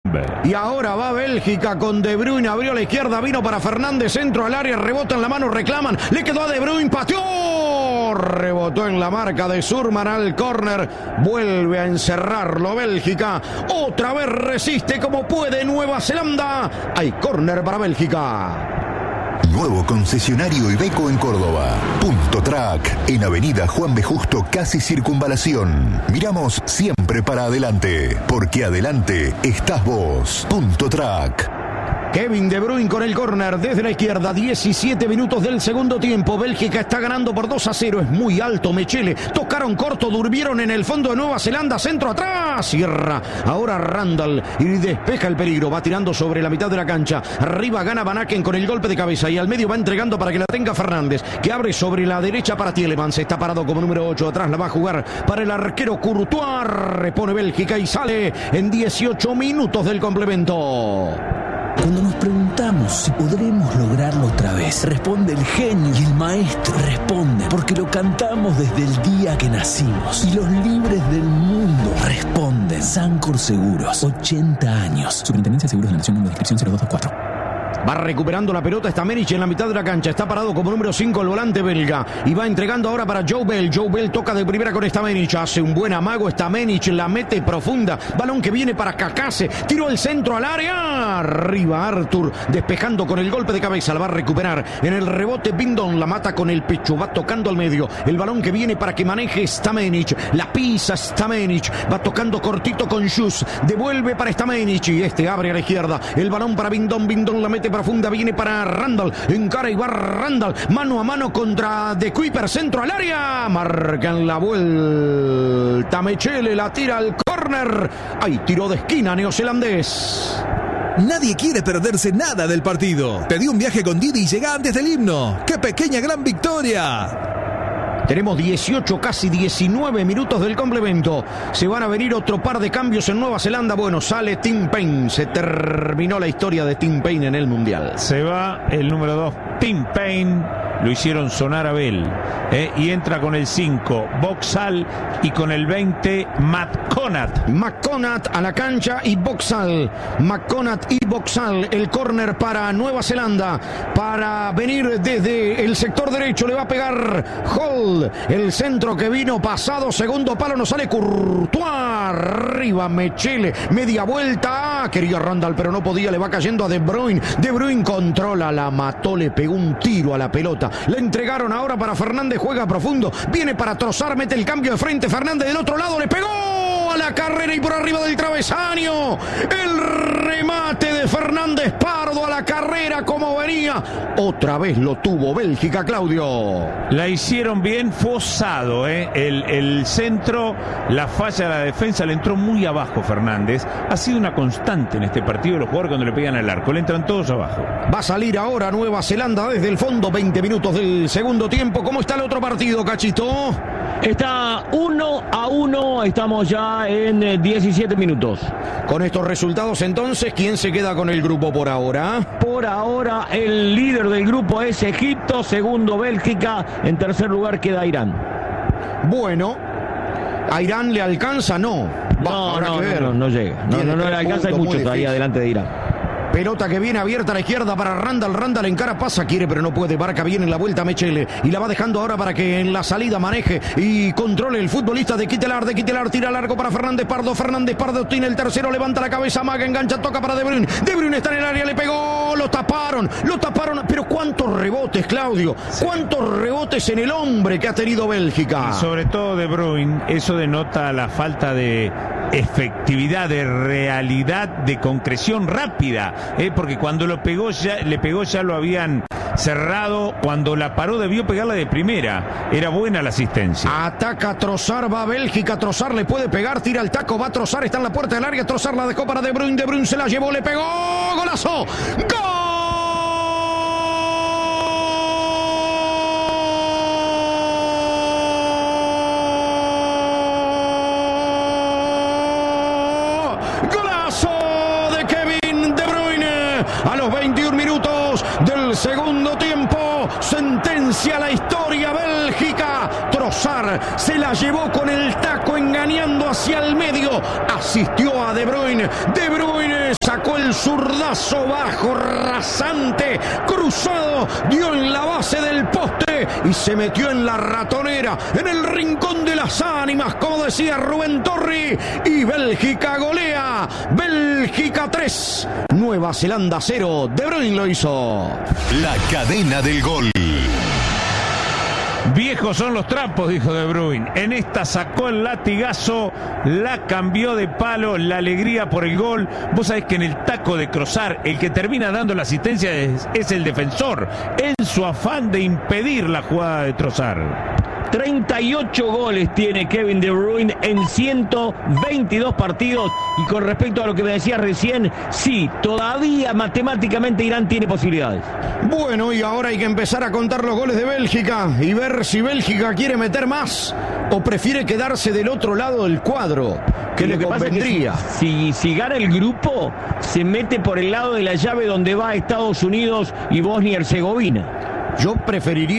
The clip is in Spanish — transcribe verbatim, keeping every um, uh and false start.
Y ahora va Bélgica con De Bruyne, abrió a la izquierda, vino para Fernández, centro al área, rebota en la mano, reclaman, le quedó a De Bruyne, pateó, rebotó en la marca de Surman al córner, vuelve a encerrarlo Bélgica, otra vez resiste como puede Nueva Zelanda, hay córner para Bélgica. Nuevo concesionario Iveco en Córdoba. Punto Track, en Avenida Juan B. Justo, casi Circunvalación. Miramos siempre para adelante, porque adelante estás vos. Punto Track. Kevin De Bruyne con el córner desde la izquierda, diecisiete minutos del segundo tiempo. Bélgica está ganando por dos a cero, es muy alto Mechele. Tocaron corto, durmieron en el fondo de Nueva Zelanda, centro atrás, cierra. Ahora Randall y despeja el peligro, va tirando sobre la mitad de la cancha. Arriba gana Van Aken con el golpe de cabeza y al medio va entregando para que la tenga Fernández, que abre sobre la derecha para Tielemans. Está parado como número ocho, atrás la va a jugar para el arquero Courtois. Repone Bélgica y sale en dieciocho minutos del complemento. Cuando nos preguntamos si podremos lograrlo otra vez, responde el genio y el maestro responde porque lo cantamos desde el día que nacimos. Y los libres del mundo responden. Sancor Seguros, ochenta años. Superintendencia de Seguros de la Nación, número de inscripción cero dos dos cuatro. Va recuperando la pelota, está Menich en la mitad de la cancha, está parado como número cinco el volante belga y va entregando ahora para Joe Bell. Joe Bell toca de primera con Stamenich, hace un buen amago Stamenich, la mete profunda, balón que viene para Cacase, tiró el centro al área, arriba Arthur despejando con el golpe de cabeza, la va a recuperar en el rebote Bindon, la mata con el pecho, va tocando al medio, el balón que viene para que maneje Stamenich, la pisa Stamenich, va tocando cortito con Schuss, devuelve para Stamenich y este abre a la izquierda, el balón para Bindon, Bindon la mete profunda, viene para Randall, encara y va Randall, mano a mano contra De Kuiper, centro al área, marcan la vuelta, Mechele la tira al córner, hay tiro de esquina neozelandés. Nadie quiere perderse nada del partido. Pedí un viaje con Didi y llega antes del himno. ¡Qué pequeña gran victoria! Tenemos dieciocho, casi diecinueve minutos del complemento. Se van a venir otro par de cambios en Nueva Zelanda. Bueno, sale Tim Payne. Se terminó la historia de Tim Payne en el Mundial. Se va el número dos, Tim Payne. Lo hicieron sonar a Bell. Eh, y entra con el cinco, Boxall. Y con el veinte, McConaught. McConaught a la cancha y Boxall. McConaught y Boxall. El córner para Nueva Zelanda. Para venir desde el sector derecho. Le va a pegar Hall. El centro que vino pasado. Segundo palo. No sale Courtois. Arriba Mechele. Media vuelta. Quería Randall pero no podía. Le va cayendo a De Bruyne. De Bruyne controla. La mató. Le pegó un tiro a la pelota. Le entregaron ahora para Fernández. Juega profundo. Viene para Trossard. Mete el cambio de frente. Fernández del otro lado. Le pegó a la carrera y por arriba del travesaño. El remate de Fernández Pardo a la carrera como venía. Otra vez lo tuvo Bélgica, Claudio. La hicieron bien, fue osado, ¿eh? el, el centro, la falla de la defensa, le entró muy abajo Fernández. Ha sido una constante en este partido de los jugadores cuando le pegan al arco, le entran todos abajo. Va a salir ahora Nueva Zelanda desde el fondo, veinte minutos del segundo tiempo. ¿Cómo está el otro partido, Cachito? Está uno a uno, estamos ya en diecisiete minutos. Con estos resultados entonces, ¿quién se queda con el grupo por ahora? Por ahora el líder del grupo es Egipto, segundo Bélgica, en tercer lugar queda Irán. Bueno, ¿a Irán le alcanza? No. Va, no, no, no, no, no llega. No, no, no le alcanza, hay mucho todavía adelante de Irán. Pelota que viene abierta a la izquierda para Randall. Randall encara, pasa, quiere pero no puede. Barca bien en la vuelta Mechele y la va dejando ahora para que en la salida maneje y controle el futbolista de Quitelar. De Quitelar tira largo para Fernández Pardo. Fernández Pardo tiene el tercero, levanta la cabeza, amaga, engancha, toca para De Bruyne. De Bruyne está en el área, le pegó, lo taparon, lo taparon. Pero cuántos rebotes, Claudio, cuántos rebotes en el hombre que ha tenido Bélgica. Y sobre todo De Bruyne, eso denota la falta de efectividad, de realidad, de concreción rápida. Eh, porque cuando lo pegó ya, le pegó ya lo habían cerrado, cuando la paró debió pegarla de primera, era buena la asistencia. Ataca Trossard, va Bélgica, Trossard le puede pegar, tira el taco, va Trossard, está en la puerta del área, Trossard la dejó para De Bruyne, De Bruyne se la llevó, le pegó, golazo, ¡gol! A los veintiún minutos del segundo tiempo, sentencia la historia Bélgica. Trossard Trossard se la llevó con el taco engañando hacia el medio. Asistió a De Bruyne. De Bruyne sacó el zurdazo bajo, rasante, cruzado, dio en la base del poste y se metió en la ratonera, en el rincón de las ánimas, como decía Rubén Torri. Y Bélgica golea. Bélgica tres, Nueva Zelanda cero. De Bruyne lo hizo. La cadena del gol. Viejos son los trapos, dijo De Bruyne. En esta sacó el latigazo, la cambió de palo, la alegría por el gol. Vos sabés que en el taco de Trossard, el que termina dando la asistencia es, es el defensor, en su afán de impedir la jugada de Trossard. treinta y ocho goles tiene Kevin De Bruyne en ciento veintidós partidos. Y con respecto a lo que me decías recién, sí, todavía matemáticamente Irán tiene posibilidades. Bueno, y ahora hay que empezar a contar los goles de Bélgica y ver si Bélgica quiere meter más o prefiere quedarse del otro lado del cuadro, que le convendría. Si, si, si gana el grupo, se mete por el lado de la llave donde va Estados Unidos y Bosnia y Herzegovina. Yo preferiría